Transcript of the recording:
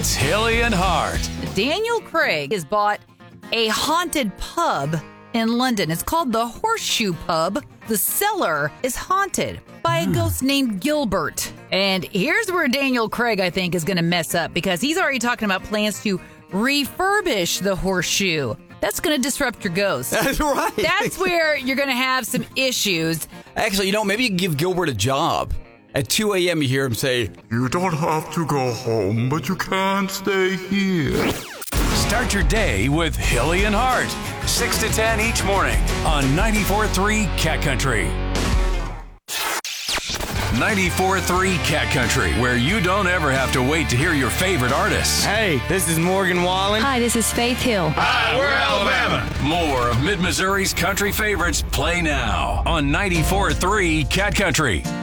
It's Hilly and Hart. Daniel Craig has bought a haunted pub in London. It's called the Horseshoe Pub. The cellar is haunted by a ghost named Gilbert. And here's where Daniel Craig, I think, is going to mess up because he's already talking about plans to refurbish the Horseshoe. That's going to disrupt your ghost. That's right. That's where you're going to have some issues. Actually, maybe you can give Gilbert a job. At 2 a.m. you hear him say, "You don't have to go home, but you can stay here." Start your day with Hilly and Hart. 6 to 10 each morning on 94.3 Cat Country. 94.3 Cat Country, where you don't ever have to wait to hear your favorite artists. Hey, this is Morgan Wallen. Hi, this is Faith Hill. Hi, we're Alabama. More of Mid-Missouri's country favorites play now on 94.3 Cat Country.